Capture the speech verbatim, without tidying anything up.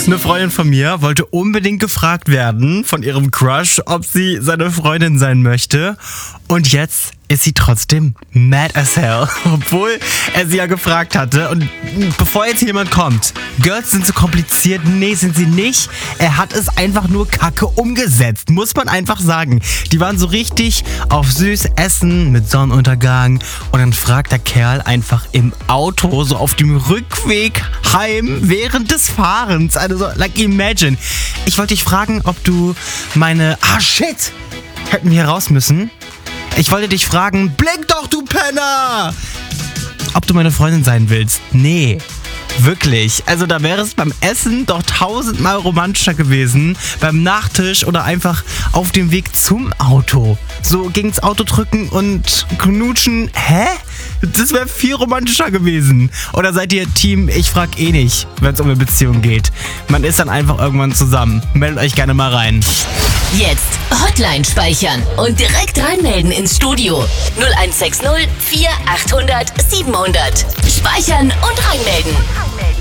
Eine Freundin von mir wollte unbedingt gefragt werden von ihrem Crush, ob sie seine Freundin sein möchte. Und jetzt ist sie trotzdem mad as hell, obwohl er sie ja gefragt hatte. Und bevor jetzt jemand kommt, Girls sind so kompliziert, nee, sind sie nicht. Er hat es einfach nur kacke umgesetzt, muss man einfach sagen. Die waren so richtig auf süß Essen mit Sonnenuntergang und dann fragt der Kerl einfach im Auto, so auf dem Rückweg heim, während des Fahrens. Also so, like imagine. Ich wollte dich fragen, ob du meine... Ah, shit! Hätten wir hier raus müssen. Ich wollte dich fragen, blink doch, du Penner! Ob du meine Freundin sein willst? Nee, wirklich. Also da wäre es beim Essen doch tausendmal romantischer gewesen. Beim Nachtisch oder einfach auf dem Weg zum Auto. So gegen's Auto drücken und knutschen. Hä? Das wäre viel romantischer gewesen. Oder seid ihr Team, ich frag eh nicht, wenn es um eine Beziehung geht. Man ist dann einfach irgendwann zusammen. Meldet euch gerne mal rein. Jetzt Hotline speichern und direkt reinmelden ins Studio. null eins sechs null vier achthundert siebenhundert. Speichern und reinmelden.